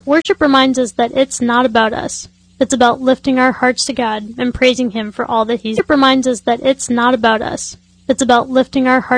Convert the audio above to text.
Worship reminds us that it's not about us. It's about lifting our hearts to God and praising Him for all that He's done. Worship reminds us that it's not about us. It's about lifting our hearts